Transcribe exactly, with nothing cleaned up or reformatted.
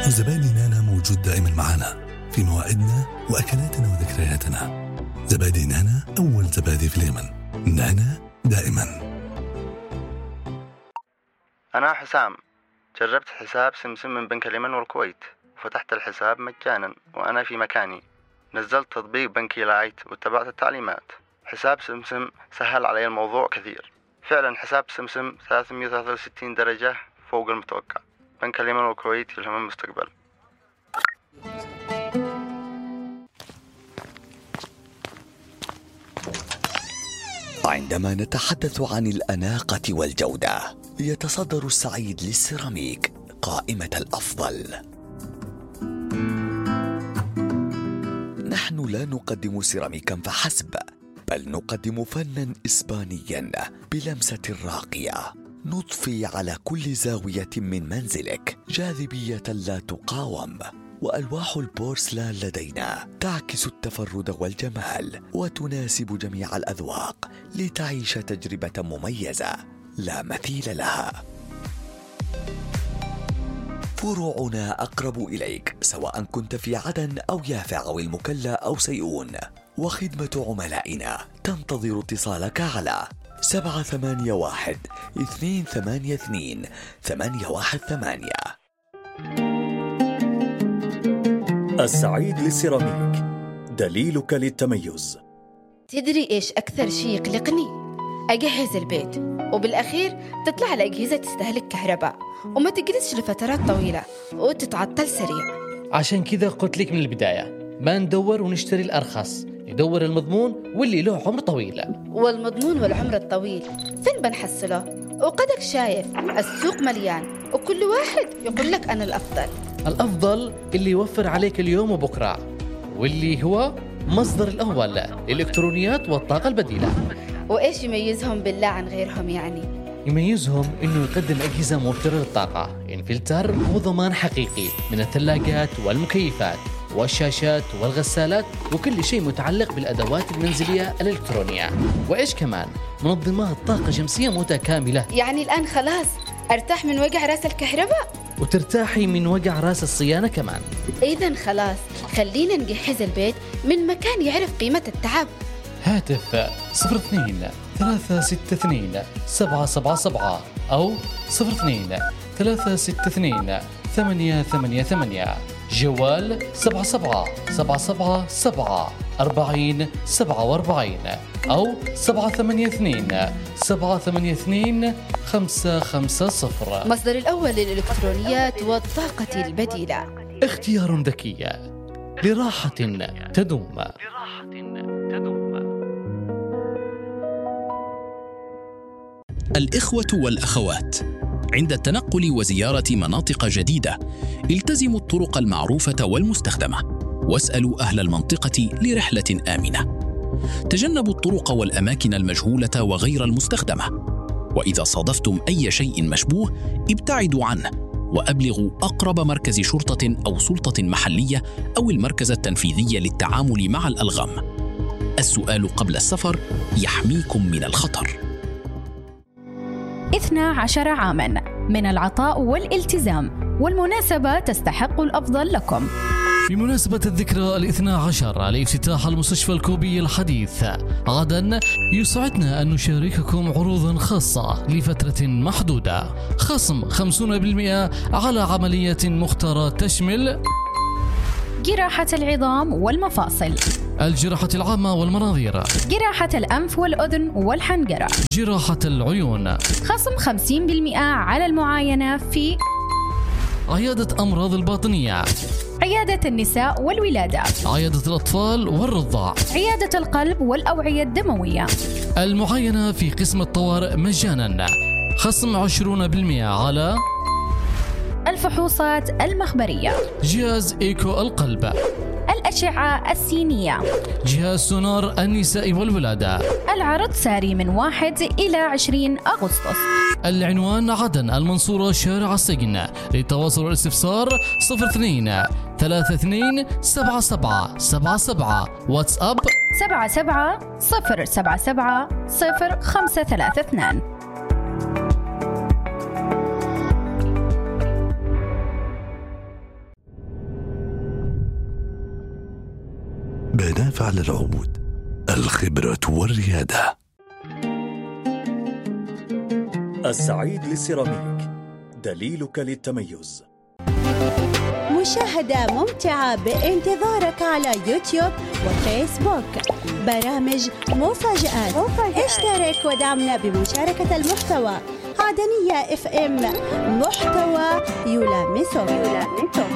وزبادي نانا موجود دائما معنا في مواعيدنا وأكلاتنا وذكرياتنا. زبادي نانا أول زبادي في اليمن. نانا دائما. أنا حسام، جربت حساب سمسم من بنك اليمن والكويت وفتحت الحساب مجانا وأنا في مكاني. نزلت تطبيق بنكي لايت واتبعت التعليمات. حساب سمسم سهل علي الموضوع كثير. فعلا حساب سمسم ثلاثمئة وثلاثة وستين درجة فوق المتوقع. بنك اليمن والكويت يلهم المستقبل. عندما نتحدث عن الأناقة والجودة، يتصدر السعيد للسيراميك قائمة الأفضل. نحن لا نقدم سيراميكا فحسب، بل نقدم فناً إسبانياً بلمسة راقية. نضفي على كل زاوية من منزلك جاذبية لا تقاوم، وألواح البورسلان لدينا تعكس التفرد والجمال وتناسب جميع الأذواق لتعيش تجربة مميزة لا مثيل لها. فروعنا أقرب إليك سواء كنت في عدن أو يافع أو المكلا أو سيئون، وخدمة عملائنا تنتظر اتصالك على سبعة ثمانية واحد اثنين ثمانية اثنين ثمانية واحد ثمانية. السعيد للسيراميك، دليلك للتميز. تدري إيش أكثر شيء يقلقني؟ أجهز البيت وبالأخير تطلع الأجهزة تستهلك كهرباء وما تجلسش لفترات طويلة وتتعطل سريع. عشان كذا قلت لك من البداية ما ندور ونشتري الأرخص، ندور المضمون واللي له عمر طويل. والمضمون والعمر الطويل فين بنحصله؟ وقدك شايف السوق مليان وكل واحد يقول لك أنا الأفضل. الأفضل اللي يوفر عليك اليوم وبكرة، واللي هو مصدر الأول الإلكترونيات والطاقة البديلة. وإيش يميزهم بالله عن غيرهم يعني؟ يميزهم إنه يقدم أجهزة موفرة للطاقة، انفلتر وضمان حقيقي من الثلاجات والمكيفات والشاشات والغسالات وكل شيء متعلق بالأدوات المنزلية الإلكترونية. وإيش كمان؟ منظمات طاقة شمسية متكاملة. يعني الآن خلاص أرتاح من وجع راس الكهرباء وترتاحي من وجع راس الصيانة كمان. إذن خلاص خلينا نجهز البيت من مكان يعرف قيمة التعب. هاتف صفر اثنين ثلاثة ستة اثنين سبعة سبعة سبعة أو صفر اثنين ثلاثة ستة اثنين ثمانية ثمانية ثمانية. جوال سبعة سبعة سبعة سبعة سبعة أربعين سبعة وأربعين أو سبعة ثمانية اثنين سبعة ثمانية اثنين خمسة خمسة صفر. مصدر الأول للإلكترونيات والطاقة البديلة. اختيار ذكي لراحة تدوم. الإخوة والأخوات، عند التنقل وزيارة مناطق جديدة التزموا الطرق المعروفة والمستخدمة، واسألوا أهل المنطقة لرحلة آمنة. تجنبوا الطرق والأماكن المجهولة وغير المستخدمة، وإذا صادفتم أي شيء مشبوه ابتعدوا عنه، وأبلغوا أقرب مركز شرطة أو سلطة محلية أو المركز التنفيذي للتعامل مع الألغام. السؤال قبل السفر يحميكم من الخطر. اثنا عشر عاماً من العطاء والالتزام، والمناسبة تستحق الأفضل لكم. بمناسبة الذكرى الاثنى عشر لافتتاح المستشفى الكوبي الحديث غدا، يسعدنا أن نشارككم عروضا خاصة لفترة محدودة، خصم خمسين بالمئة على عملية مختارة تشمل جراحة العظام والمفاصل، الجراحة العامة والمناظير، جراحة الأنف والأذن والحنجرة، جراحة العيون. خصم خمسين بالمئة على المعاينة في عيادة أمراض الباطنية، عيادة النساء والولادة، عيادة الأطفال والرضاع، عيادة القلب والأوعية الدموية. المعاينة في قسم الطوارئ مجانا، خصم عشرين بالمئة على الفحوصات المخبرية، جهاز إيكو القلب، الأشعة السينية، جهاز سونار النساء والولادة. العرض ساري من واحد إلى عشرين أغسطس. العنوان عدن المنصورة شارع السجن. للتواصل والاستفسار صفر اثنين ثلاثة اثنين سبعة سبعة سبعة سبعة. واتساب سبعة سبعة صفر سبعة سبعة صفر خمسة ثلاثة اثنان. بنافع للعود، الخبرة والريادة. السعيد للسيراميك، دليلك للتميز. مشاهدة ممتعة بانتظارك على يوتيوب وفيسبوك. برامج مفاجآت. اشترك ودعمنا بمشاركة المحتوى. عدنية اف ام، محتوى يلامسك.